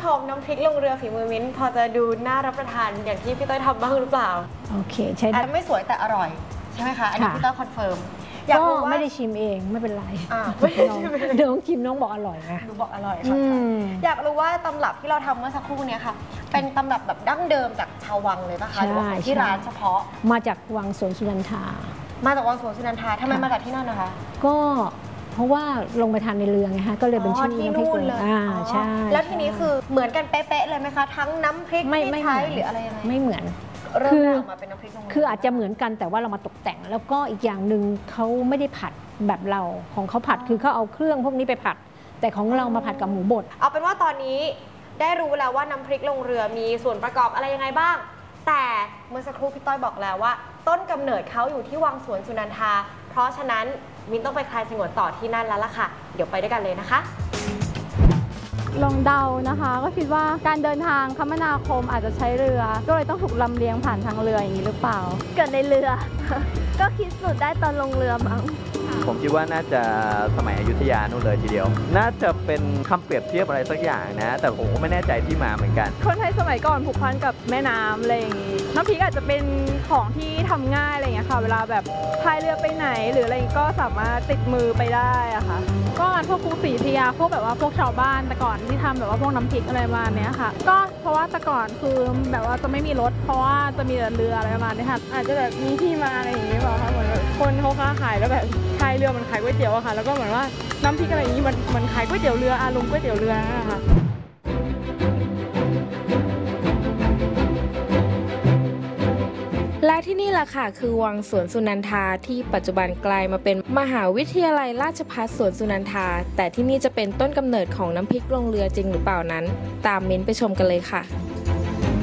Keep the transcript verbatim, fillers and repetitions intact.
มน้ำพริกลงเรือฝีมือมิ้นพอจะดูน่ารับประทานอย่างที่พี่ต้อยทำบ้างหรือเปล่าโอเคใช่อาจจะไม่สวยแต่อร่อยใช่ไหมคะอันนี้พี่ต้อยคอนเฟิร์มอยากรู้ว่าไม่ได้ชิมเองไม่เป็นไรไม่ได้ชิมเดี๋ยวน้องชิมน้องบอกอร่อยไงหนูบอกอร่อยค่ะอยากรู้ว่าตำรับที่เราทำเมื่อสักครู่นี้ค่ะเป็นตำรับแบบดั้งเดิมจากชาววังเลยป่ะคะหรือว่าที่ร้านเฉพาะมาจากวังสวนสุนันทามาจากวังสวนสุนันทาทำไมมาจากที่นั่นนะคะก็เพราะว่าลงไปทานในเรือไงฮะก็เลยเป็นชื่อที่นู่นเลยอ่าใช่แล้วทีนี้คือเหมือนกันเป๊ะๆเลยไหมคะทั้งน้ำพริกที่ใช้หรืออะไรยังไงไม่เหมือนคือออกมาเป็นน้ำพริกคืออาจจะเหมือนกันแต่ว่าเรามาตกแต่งแล้วก็อีกอย่างหนึ่งเขาไม่ได้ผัดแบบเราของเขาผัดคือเขาเอาเครื่องพวกนี้ไปผัดแต่ของเรามาผัดกับหมูบดเอาเป็นว่าตอนนี้ได้รู้แล้วว่าน้ำพริกลงเรือมีส่วนประกอบอะไรยังไงบ้างแต่เมื่อสักครู่พี่ต้อยบอกแล้วว่าต้นกำเนิดเขาอยู่ที่วังสวนสุนันทาเพราะฉะนั้นมินต้องไปคลายสงวนต่อที่นั่นแล้วล่ะค่ะเดี๋ยวไปด้วยกันเลยนะคะลองเดานะคะก็คิดว่าการเดินทางคมนาคมอาจจะใช้เรือก็เลยต้องถูกลำเลียงผ่านทางเรืออย่างนี้หรือเปล่าเกิดในเรือ ก็คิดสูตรได้ตอนลงเรือมั้งผมคิดว่าน่าจะสมัยอยุธยานู่นเลยทีเดียวน่าจะเป็นคำเปรียบเทียบอะไรสักอย่างนะแต่ผมก็ไม่แน่ใจที่มาเหมือนกันคนไทยสมัยก่อนผูกพันกับแม่น้ำอะไรอย่างนี้น้ำพริกอาจจะเป็นของที่ทำง่ายอะไรอย่างเงี้ยค่ะเวลาแบบพายเรือไปไหนหรืออะไรก็สามารถติดมือไปได้อะค่ะก็งานพวกกรุงศรีอยุธยาพวกแบบว่าพวกชาวบ้านแต่ก่อนที่ทำแบบว่าพวกน้ำพริกอะไรมาเนี้ยค่ะก็เพราะว่าแต่ก่อนคือแบบว่าจะไม่มีรถเพราะว่าจะมีแต่เรืออะไรประมาณนี้ค่ะอาจจะแบบมีที่มาอะไรอย่างงี้เปล่าคะเหมือนคนเขาค้าขายแล้วแบบพายเรือมันขายก๋วยเตี๋ยวอะค่ะแล้วก็เหมือนว่าน้ำพริกอะไรอย่างนี้มันมันขายก๋วยเตี๋ยวเรืออารมณ์ก๋วยเตี๋ยวเรือนะคะและที่นี่แหละค่ะคือวังสวนสุนันทาที่ปัจจุบันกลายมาเป็นมหาวิทยาลัยราชภัฏสวนสุนันทาแต่ที่นี่จะเป็นต้นกำเนิดของน้ำพริกลงเรือจริงหรือเปล่านั้นตามมิ้นไปชมกันเลยค่ะ